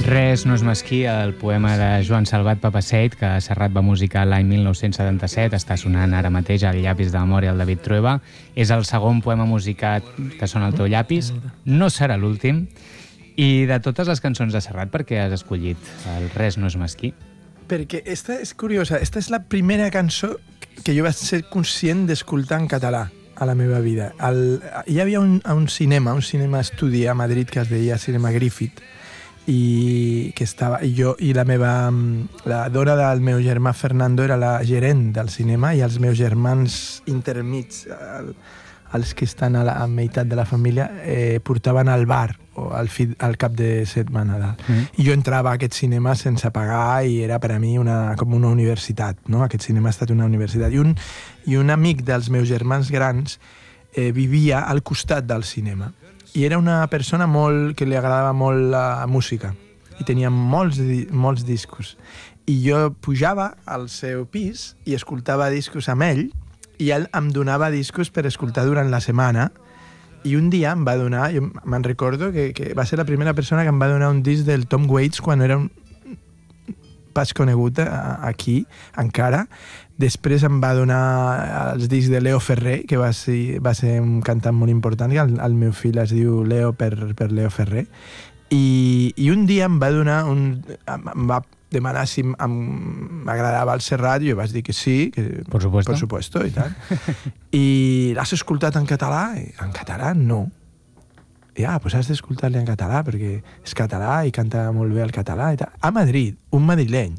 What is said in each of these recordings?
Res no és mesquí, el poema de Joan Salvat Papasseit, que Serrat va musicar l'any 1977, està sonant ara mateix al llapis de memòria del David Trueba. És el segon poema musicat que sona al teu llapis, no serà l'últim. I de totes les cançons de Serrat, per què has escollit el Res no és mesquí? Perquè esta és curiosa, esta és la primera cançó que jo vaig ser conscient d'escoltar en català a la meva vida. Hi havia un cinema estudi a Madrid que es deia Cinema Griffith, i que estava i la dona del meu germà Fernando era la gerent del cinema, i els meus germans intermits, els que estan a la meitat de la família, portaven al bar o al cap de setmana. I jo entrava a aquest cinema sense pagar i era per a mi com una universitat, no? Aquest cinema ha estat una universitat. I un amic dels meus germans grans vivia al costat del cinema. I era una persona que li agradava molt la música i tenia molts discos. I jo pujava al seu pis i escoltava discos amb ell, i ell em donava discos per escoltar durant la setmana. I un dia em va donar, jo me'n recordo que va ser la primera persona que em va donar un disc del Tom Waits quan era pas conegut aquí encara. Després em va donar els discs de Leo Ferrer, que va ser un cantant molt important, que el meu fill es diu Leo per Leo Ferrer. I un dia em va demanar si m'agradava el Serrat, i jo vaig dir que sí, que por supuesto i tal. I l'has escoltat en català? En català no. Pues has d'escoltar-li en català, perquè és català i canta molt bé el català i tal. A Madrid, un madrileny.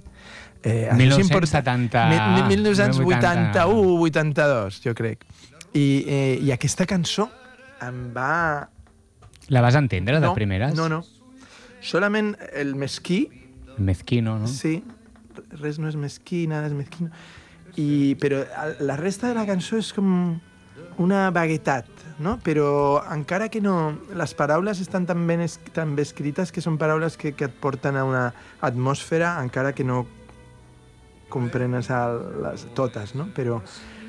1981-82, jo crec. I aquesta cançó em va... La vas entendre de primeres? No. Solament el mesquí. El mezquino, no? Sí, res no és mesquí, nada és mesquino. Però la resta de la cançó és com una vaguetat, no? Però encara que no... Les paraules estan tan bé escrites que són paraules que et porten a una atmosfera, encara que no comprenes totes, no? Però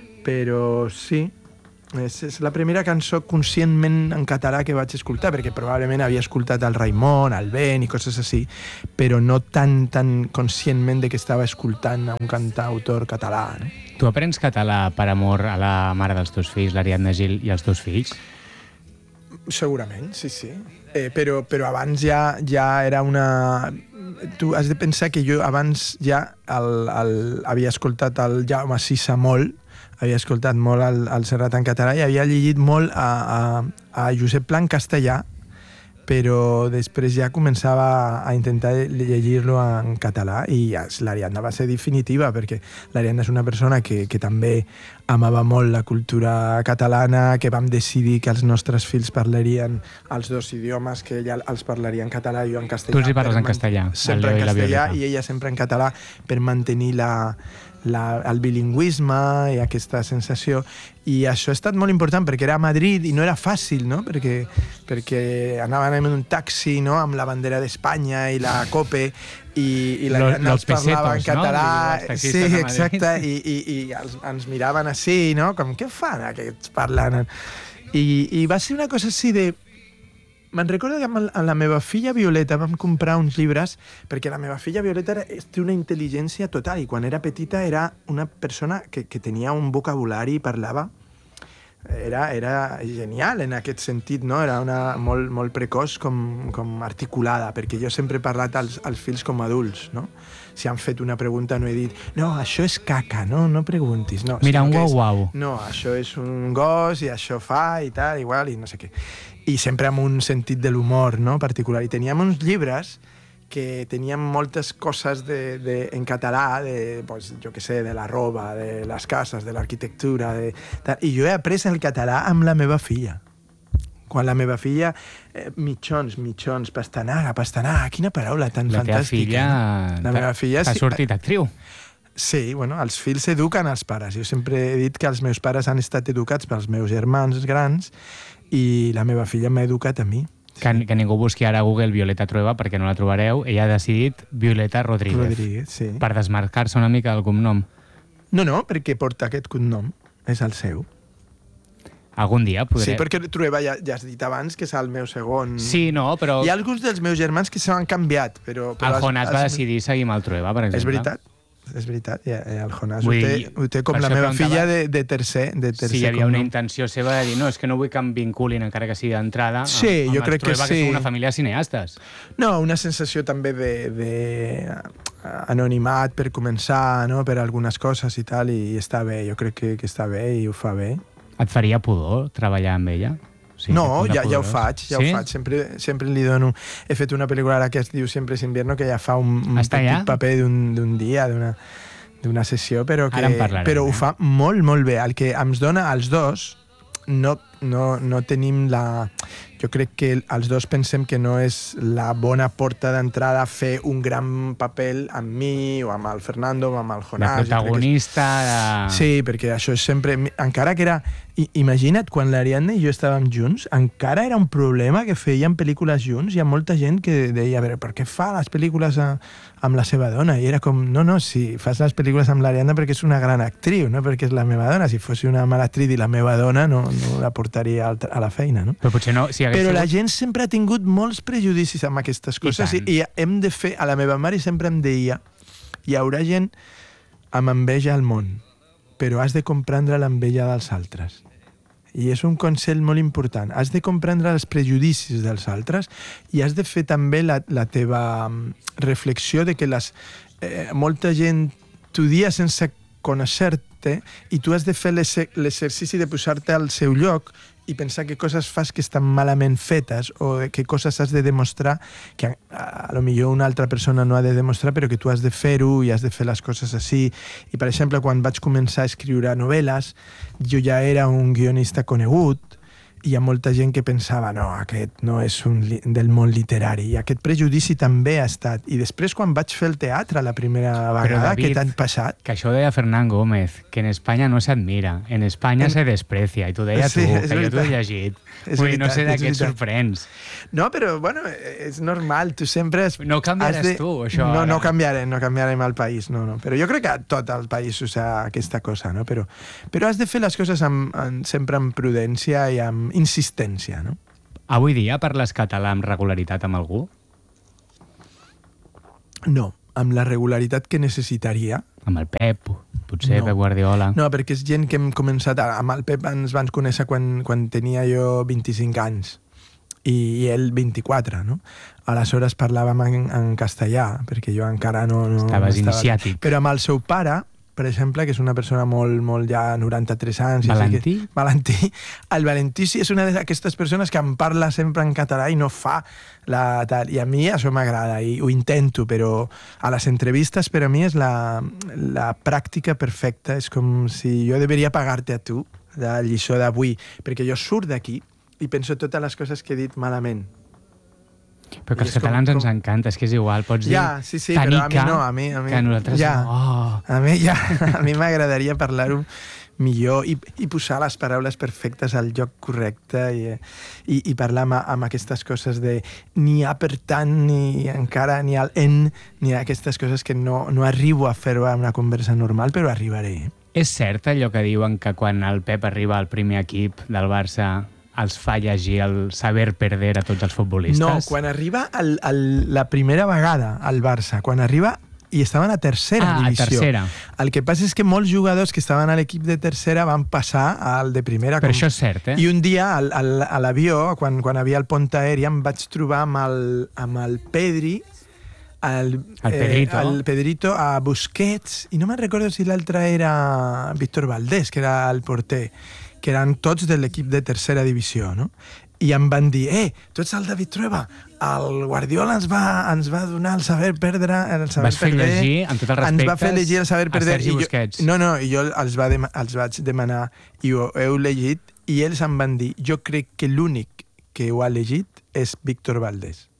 sí, és la primera cançó conscientment en català que vaig escoltar, perquè probablement havia escoltat el Raimon, el Ben i coses així, però no tan conscientment de que estava escoltant a un cantautor català, no? Tu aprens català per amor a la mare dels teus fills, l'Ariadna Gil, i als teus fills? Segurament, sí. Però abans ja era una... Tu has de pensar que jo abans ja havia escoltat el Jaume Sisa molt, havia escoltat molt el Serrat en català i havia llegit molt a Josep Pla en castellà, però després ja començava a intentar llegir-lo en català, i l'Ariadna va ser definitiva, perquè l'Ariadna és una persona que també amava molt la cultura catalana, que vam decidir que els nostres fills parlarien els dos idiomes, que ella els parlaria en català i jo en castellà. Tu els hi parles en castellà? Sempre en castellà i ella sempre en català, per mantenir el bilingüisme i aquesta sensació. I això ha estat molt important perquè era a Madrid i no era fàcil, no? Perquè anaven en un taxi, no? Amb la bandera d'Espanya i la COPE, i l'Ariadna els parlava en català, no? Sí, exacte, i ens miraven així, no? Com, què fan aquests parlant? I va ser una cosa així de... Me'n recordo que amb la meva filla Violeta vam comprar uns llibres, perquè la meva filla Violeta té una intel·ligència total, i quan era petita era una persona que tenia un vocabulari i parlava. Era genial en aquest sentit, no? Era una molt precoç com articulada, perquè jo sempre he parlat als fills com adults, no? Si han fet una pregunta no he dit no, això és caca, no preguntis. No, mira, un guau-guau. No, això és un gos i això fa i tal, igual, i no sé què. I sempre amb un sentit de l'humor, no? Particular. I teníem uns llibres que tenien moltes coses en català, pues, jo què sé, de la roba, de les cases, de l'arquitectura, i jo he après el català amb la meva filla. Quan la meva filla, mitjons, pastanaga, quina paraula tan fantàstica. La meva filla t'ha sortit actriu. Sí, bueno, els fills eduquen els pares. Jo sempre he dit que els meus pares han estat educats pels meus germans grans i la meva filla m'ha educat a mi. Que ningú busqui ara a Google Violeta Trueba perquè no la trobareu. Ella ha decidit Violeta Rodríguez, sí. Per desmarcar-se una mica del cognom. No, perquè porta aquest cognom. És el seu. Algun dia podré... Sí, perquè Trueba ja has dit abans que és el meu segon... Sí, no, però... Hi ha alguns dels meus germans que s'han canviat, però el Jonàs va decidir seguir amb el Trueba, per exemple. És veritat, el Jonàs ho té com per la això meva filla preguntava de tercer si hi havia una intenció seva de dir no, és que no vull que em vinculin, encara que sigui d'entrada, sí, jo crec Trueba, que sí. Que són una família de cineastes. No, una sensació també d'anonimat per començar, no? Per algunes coses i tal, i està bé, jo crec que està bé i ho fa bé. Et faria pudor treballar amb ella? Sí, no, ja ho faig, ho faig. Sempre li dono... He fet una pel·lícula ara que es diu Siempre es invierno, que ja fa un petit paper d'un dia, d'una sessió, però ho fa molt, molt bé. El que ens dona als dos, no tenim la... Jo crec que els dos pensem que no és la bona porta d'entrada a fer un gran paper amb mi, o amb el Fernando, o amb el Jonàs. De protagonista... Sí, perquè això és sempre... Encara que era... Imagina't, quan l'Ariadna i jo estàvem junts, encara era un problema que feien pel·lícules junts. Hi ha molta gent que deia, per què fa les pel·lícules amb la seva dona? I era com, no, si fas les pel·lícules amb l'Ariadna perquè és una gran actriu, no perquè és la meva dona. Si fos una mala actriu i la meva dona, no la portaria a la feina, no? Però potser no... Però la gent sempre ha tingut molts prejudicis amb aquestes coses i hem de fer... A la meva mare sempre em deia hi haurà gent amb enveja al món, però has de comprendre l'enveja dels altres. I és un consell molt important. Has de comprendre els prejudicis dels altres i has de fer també la teva reflexió de que molta gent t'ho dia sense conèixer-te i tu has de fer l'exercici de posar-te al seu lloc i pensar què coses fas que estan malament fetes o què coses has de demostrar que a lo millor una altra persona no ha de demostrar però que tu has de fer-ho i has de fer les coses així. I per exemple, quan vaig començar a escriure novel·les, jo ja era un guionista conegut i hi ha molta gent que pensava no, aquest no és del món literari i aquest prejudici també ha estat. I després quan vaig fer el teatre la primera vegada, David, aquest any passat... Que això ho deia Fernán Gómez, que en Espanya no s'admira, en Espanya se desprecia, i t'ho deia tu, que jo t'ho he llegit. Vull dir, no sé de què et sorprens. No, però, bueno, és normal, tu sempre... No canviaràs tu, això. No canviarem el país, no. Però jo crec que tot el país usa aquesta cosa, no? Però has de fer les coses sempre amb prudència i amb insistència, no? Avui dia parles català amb regularitat amb algú? No, amb la regularitat que necessitaria. Amb el Pep, potser, Pep Guardiola. No, perquè és gent que hem començat... Amb el Pep ens van conèixer quan tenia jo 25 anys i ell 24, no? Aleshores parlàvem en castellà, perquè jo encara no Estaves iniciàtic. Però amb el seu pare, per exemple, que és una persona molt ja 93 anys... Valentí? Valentí. El Valentí sí és una d'aquestes persones que em parla sempre en català i no fa tal. I a mi això m'agrada i ho intento, però a les entrevistes per a mi és la pràctica perfecta. És com si jo deveria pagar-te a tu la lliçó d'avui, perquè jo surt d'aquí i penso totes les coses que he dit malament. Però que als catalans ens encanta, és que és igual, pots dir tanica, però a mi no, que a nosaltres no. A mi m'agradaria parlar-ho millor i posar les paraules perfectes al lloc correcte i parlar amb aquestes coses de ni ha per tant, ni encara, ni al en, ni aquestes coses que no arribo a fer-ho en una conversa normal, però arribaré. És cert allò que diuen que quan el Pep arriba al primer equip del Barça els fa llegir el saber perder a tots els futbolistes? No, quan arriba la primera vegada al Barça, quan arriba i estaven a tercera divisió. A tercera. El que passa és que molts jugadors que estaven a l'equip de tercera van passar al de primera. Però això és cert, I un dia a l'avió, quan havia el pont aeri, em vaig trobar amb el Pedri, el Pedrito, a Busquets, i no me'n recordo si l'altre era Víctor Valdés, que era el porter, que eren tots de l'equip de tercera divisió, no? I em van dir, tu ets el David Trueba, el Guardiola ens va donar el saber perdre, Vas fer llegir, amb tots els respectes, ens va fer llegir el saber perdre, a Sergi Busquets. I jo els vaig demanar, i ho heu llegit, i ells em van dir, jo crec que l'únic que ho ha llegit és Víctor Valdés,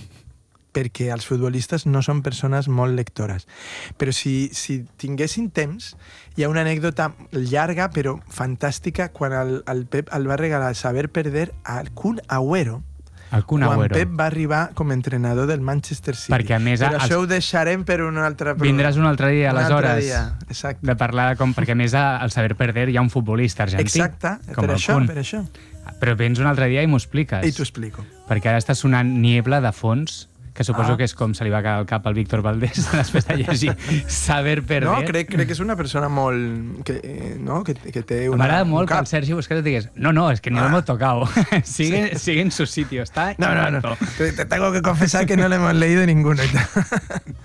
perquè els futbolistes no són persones molt lectores. Però si tinguessin temps, hi ha una anècdota llarga però fantàstica quan el Pep el va regalar saber perder al Kun Agüero. Kun quan Agüero. Pep va arribar com a entrenador del Manchester City. Perquè, a més, Però això ho deixarem per un altre programa. Vindràs un altre dia, aleshores. Un altre dia, exacte. De parlar perquè, a més, al Saber Perder hi ha un futbolista argentí. Exacte, com per el això, Kun. per això. Però vens un altre dia i m'ho expliques. I t'ho explico. Perquè ara està sonant Niebla de fons, que suposo que és com se li va caure al cap al Víctor Valdés després de llegir Saber Perder. No, crec que és una persona molt... que té una... M'agrada molt que el Sergi Busquets digués no, es que ni lo hemos tocado. sigue en su sitio, está No. Te tengo que confesar que no lo hemos leído ninguno.